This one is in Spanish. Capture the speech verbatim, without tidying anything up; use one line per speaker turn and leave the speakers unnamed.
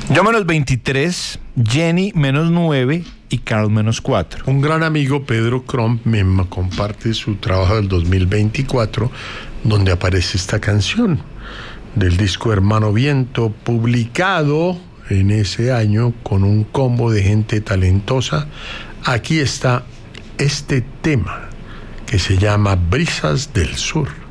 Yo menos veintitrés, Jenny menos nueve y Carl menos cuatro.
Un gran amigo, Pedro Crump, me comparte su trabajo del dos mil veinticuatro, donde aparece esta canción del disco Hermano Viento, publicado en ese año con un combo de gente talentosa. Aquí está este tema que se llama Brisas del Sur.